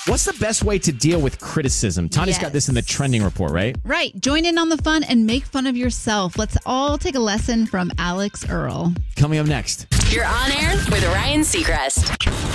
What's the best way to deal with criticism? Tanya's got this in the trending report, right? Right. Join in on the fun and make fun of yourself. Let's all take a lesson from Alex Earl. Coming up next. You're on air with Ryan Seacrest.